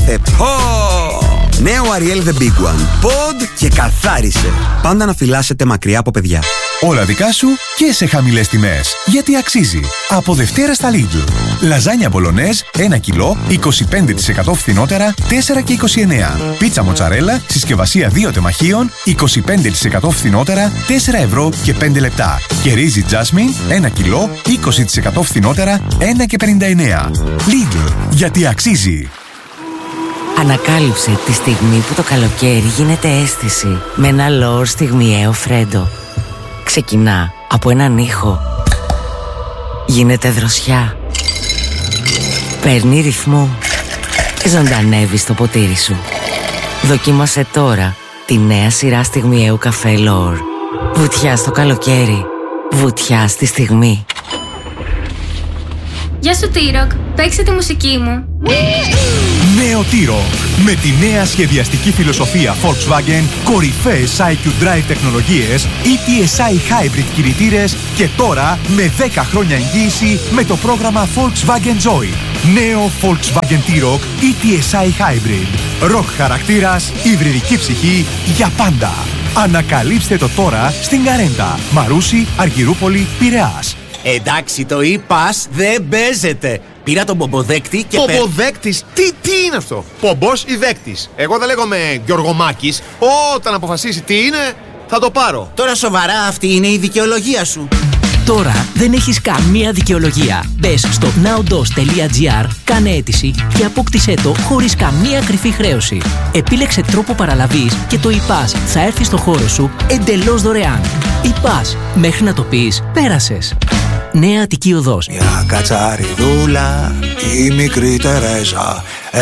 Ορίστε, νέο Ariel The Big One. Pod και καθάρισε. Πάντα να φυλάσσετε μακριά από παιδιά. Όλα δικά σου και σε χαμηλές τιμές. Γιατί αξίζει. Από Δευτέρα στα Lidl. Λαζάνια μπολονέζ 1 κιλό 25% φθηνότερα 4 και 29. Πίτσα μοτσαρέλα συσκευασία 2 τεμαχίων 25% φθηνότερα 4 ευρώ και 5 λεπτά. Και ρύζι Jasmine 1 κιλό 20% φθηνότερα 1 και 59. Lidl. Γιατί αξίζει. Ανακάλυψε τη στιγμή που το καλοκαίρι γίνεται αίσθηση με ένα λόρ στιγμιαίο Φρέντο. Ξεκινά από έναν ήχο. Γίνεται δροσιά. Παίρνει ρυθμό. Ζωντανεύει στο ποτήρι σου. Δοκίμασε τώρα τη νέα σειρά στιγμιαίου καφέ Λόρ. Βουτιά στο καλοκαίρι. Βουτιά στη στιγμή. Γεια σου T-Rock, παίξε τη μουσική μου. Νέο T-Rock. Με τη νέα σχεδιαστική φιλοσοφία Volkswagen, κορυφαίες IQ Drive τεχνολογίες, ETSI Hybrid κινητήρες και τώρα με 10 χρόνια εγγύηση με το πρόγραμμα Volkswagen Joy. Νέο Volkswagen T-Rock ETSI Hybrid. Rock χαρακτήρας, υβριδική ψυχή για πάντα. Ανακαλύψτε το τώρα στην Καρέντα, Μαρούσι, Αργυρούπολη, Πειραιάς. Εντάξει, το e-pass δεν παίζεται. Πήρα τον πομποδέκτη και... Πομποδέκτης? Τι είναι αυτό? Πομπός ή δέκτης? Εγώ δεν λέγομαι Γιωργομάκης. Όταν αποφασίσει τι είναι, θα το πάρω. Τώρα σοβαρά, αυτή είναι η δικαιολογία σου? Τώρα δεν έχεις καμία δικαιολογία. Μπες στο nowdos.gr, κάνε αίτηση και απόκτησέ το χωρίς καμία κρυφή χρέωση. Επίλεξε τρόπο παραλαβής και το e-pass θα έρθει στο χώρο σου εντελώς δωρεάν. e-pass, μέχρι να το πεις, πέρασες. Νέα Αττική Οδός. Μια κατσαριδούλα, η μικρή Τερέζα.